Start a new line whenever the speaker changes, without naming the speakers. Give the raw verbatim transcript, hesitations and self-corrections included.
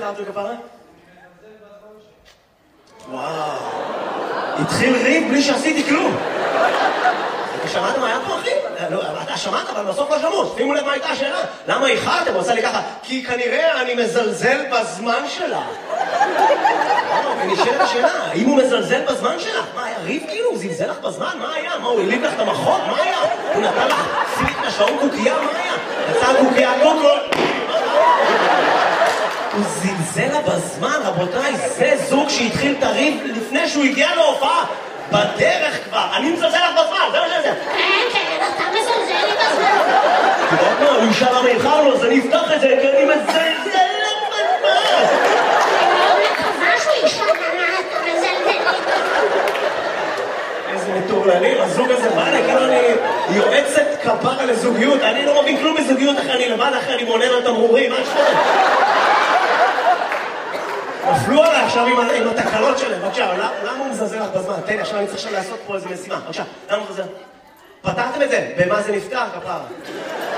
ארצ'ו כפרה? וואו. התחיל ריב בלי שעשיתי כלום. אתה שמעת מה היה פה, אחי? אתה שמעת, אבל בסוף לא שמעו. שימו לב מה הייתה השאלה. למה איחרתם? הוא עושה לי ככה. כי כנראה אני מזלזל בזמן שלה. ונשאלת השאלה, האם הוא מזלזל בזמן שלך? מה, היה ריב כאילו? הוא זלזל לך בזמן? מה היה? מה, הוא הליב לך את המחות? מה היה? הוא נתן לך פליק מהשעון קוקייה? מה היה? יצא קוקייה קוקו. הוא זלזל לה בזמן, רבותיי, זה זוג שהתחיל את הריב לפני שהוא הגיע להופעה. בדרך כבר, אני מזלזל לך בזמן, זה מה שזה.
כן, כן, אתה מזלזל לי בזמן.
אתה יודעת מה, הוא ישאל למה איחרנו, אז אני אפתח את זה, כי אני מזלזל לך בזמן.
אני מאוד מקווה שהוא ישאל למה אתה מזלזל לי בזמן.
איזה מטורללים, הזוג הזה בא לי, כאילו אני יועצת כפרה לזוגיות, אני לא מבין כלום בזוגיות אחרי אני לבד, אחרי אני מונן על תמרורים, מה שחודם? נפלו עליי עכשיו עם, עם התקלות שלהם, בבקשה, למה הוא מזלזל לך בזמן? תן לי, עכשיו אני צריך עכשיו לעשות פה איזה משימה, בבקשה, למה הוא מזלזל? פתרתם את זה? במה זה נפתר, כפרה?